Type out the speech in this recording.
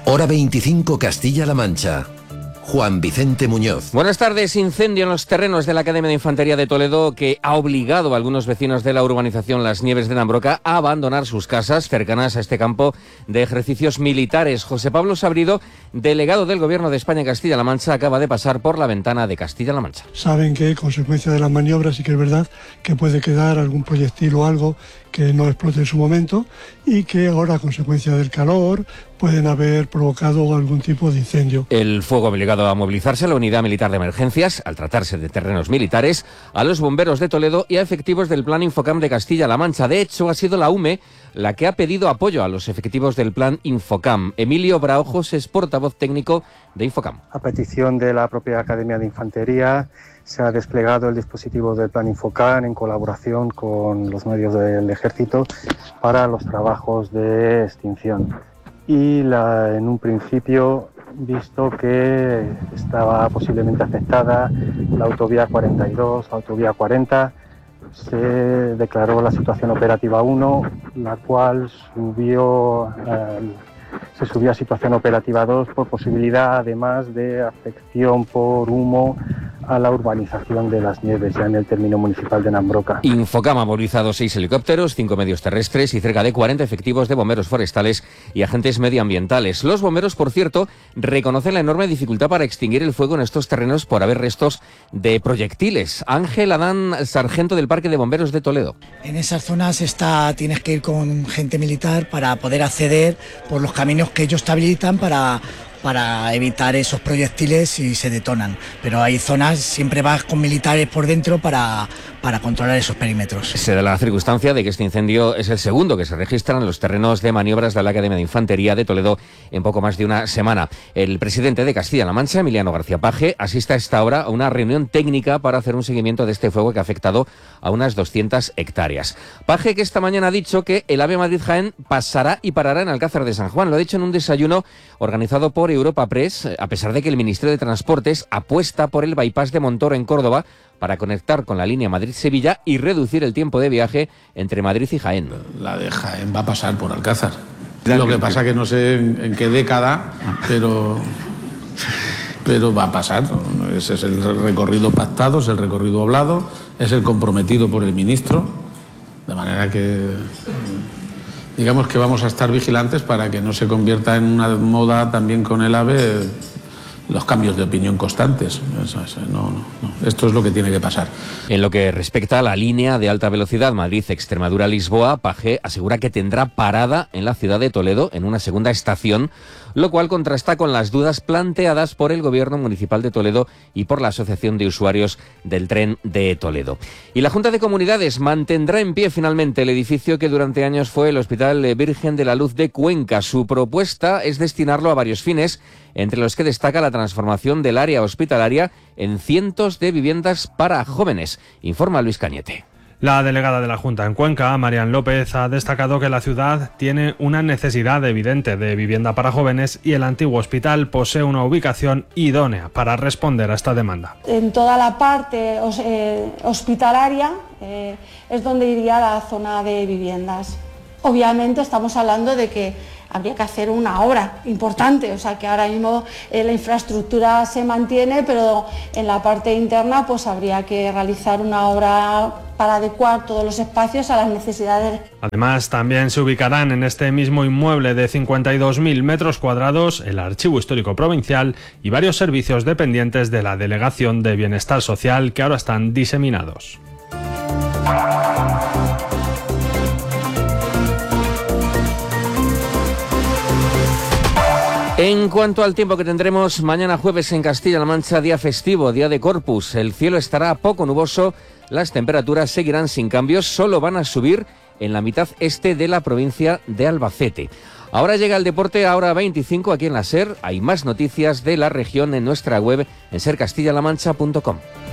Hora 25 Castilla-La Mancha. Juan Vicente Muñoz. Buenas tardes. Incendio en los terrenos de la Academia de Infantería de Toledo que ha obligado a algunos vecinos de la urbanización Las Nieves de Nambroca a abandonar sus casas cercanas a este campo de ejercicios militares. José Pablo Sabrido, delegado del Gobierno de España en Castilla-La Mancha, acaba de pasar por la ventana de Castilla-La Mancha. Saben que, consecuencia de las maniobras, sí que es verdad que puede quedar algún proyectil o algo que no explote en su momento y que ahora, a consecuencia del calor, pueden haber provocado algún tipo de incendio. El fuego ha obligado a movilizarse a la Unidad Militar de Emergencias, al tratarse de terrenos militares, a los bomberos de Toledo y a efectivos del Plan Infocam de Castilla-La Mancha. De hecho, ha sido la UME la que ha pedido apoyo a los efectivos del Plan Infocam. Emilio Braojos es portavoz técnico de Infocam. A petición de la propia Academia de Infantería, se ha desplegado el dispositivo del Plan Infocam en colaboración con los medios del Ejército para los trabajos de extinción. Y en un principio, visto que estaba posiblemente afectada la autovía 42, la autovía 40, se declaró la situación operativa 1, la cual se subió a situación operativa 2 por posibilidad, además de afección por humo a la urbanización de Las Nieves, ya en el término municipal de Nambroca. Infocam ha movilizado 6 helicópteros, 5 medios terrestres y cerca de 40 efectivos de bomberos forestales y agentes medioambientales. Los bomberos, por cierto, reconocen la enorme dificultad para extinguir el fuego en estos terrenos por haber restos de proyectiles. Ángel Adán, sargento del Parque de Bomberos de Toledo. En esas zonas tienes que ir con gente militar para poder acceder por los caminos que ellos te habilitan para evitar esos proyectiles si se detonan. Pero hay zonas, siempre vas con militares por dentro para controlar esos perímetros. Se da la circunstancia de que este incendio es el segundo que se registra en los terrenos de maniobras de la Academia de Infantería de Toledo en poco más de una semana. El presidente de Castilla-La Mancha, Emiliano García Paje, asiste a esta hora a una reunión técnica para hacer un seguimiento de este fuego que ha afectado a unas 200 hectáreas. Paje, que esta mañana ha dicho que el AVE Madrid-Jaén pasará y parará en Alcázar de San Juan. Lo ha dicho en un desayuno organizado por Europa Press, a pesar de que el Ministerio de Transportes apuesta por el bypass de Montoro en Córdoba para conectar con la línea Madrid-Sevilla y reducir el tiempo de viaje entre Madrid y Jaén. La de Jaén va a pasar por Alcázar. Lo que pasa que no sé en qué década, pero va a pasar. Ese es el recorrido pactado, es el recorrido hablado, es el comprometido por el ministro, de manera que digamos que vamos a estar vigilantes para que no se convierta en una moda también con el AVE los cambios de opinión constantes. No. Esto es lo que tiene que pasar. En lo que respecta a la línea de alta velocidad Madrid-Extremadura-Lisboa, Paje asegura que tendrá parada en la ciudad de Toledo en una segunda estación, lo cual contrasta con las dudas planteadas por el Gobierno Municipal de Toledo y por la Asociación de Usuarios del Tren de Toledo. Y la Junta de Comunidades mantendrá en pie finalmente el edificio que durante años fue el Hospital Virgen de la Luz de Cuenca. Su propuesta es destinarlo a varios fines, entre los que destaca la transformación del área hospitalaria en cientos de viviendas para jóvenes, informa Luis Cañete. La delegada de la Junta en Cuenca, Marian López, ha destacado que la ciudad tiene una necesidad evidente de vivienda para jóvenes y el antiguo hospital posee una ubicación idónea para responder a esta demanda. En toda la parte hospitalaria es donde iría la zona de viviendas. Obviamente estamos hablando de que habría que hacer una obra importante, o sea que ahora mismo la infraestructura se mantiene, pero en la parte interna pues habría que realizar una obra para adecuar todos los espacios a las necesidades. Además, también se ubicarán en este mismo inmueble de 52.000 metros cuadrados el Archivo Histórico Provincial y varios servicios dependientes de la Delegación de Bienestar Social que ahora están diseminados. En cuanto al tiempo que tendremos mañana jueves en Castilla-La Mancha, día festivo, día de Corpus, el cielo estará poco nuboso, las temperaturas seguirán sin cambios, solo van a subir en la mitad este de la provincia de Albacete. Ahora llega el deporte, ahora 25 aquí en la SER, hay más noticias de la región en nuestra web en sercastillalamancha.com.